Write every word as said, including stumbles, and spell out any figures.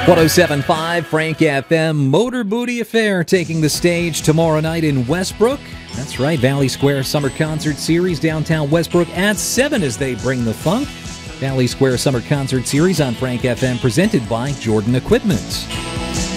one oh seven point five Frank F M. Motor Booty Affair taking the stage tomorrow night in Westbrook. That's right, Valley Square Summer Concert Series downtown Westbrook at seven as they bring the funk. Valley Square Summer Concert Series on Frank F M presented by Jordan Equipment.